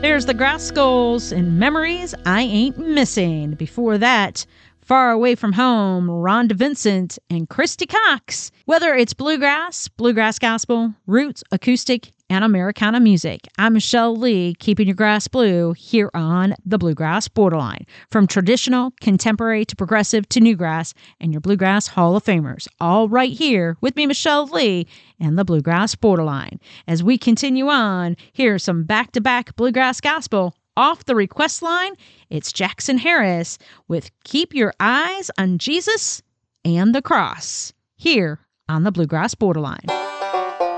There's the Grass Skulls and Memories I Ain't Missing. Before that, Far Away From Home, Rhonda Vincent and Christy Cox. Whether it's bluegrass, bluegrass gospel, roots, acoustic, and Americana music, I'm Michelle Lee, keeping your grass blue here on the Bluegrass Borderline. From traditional, contemporary to progressive to newgrass, and your Bluegrass Hall of Famers, all right here with me, Michelle Lee, and the Bluegrass Borderline. As we continue on, here's some back-to-back bluegrass gospel. Off the request line, it's Jackson Harris with Keep Your Eyes on Jesus and the Cross, here on the Bluegrass Borderline.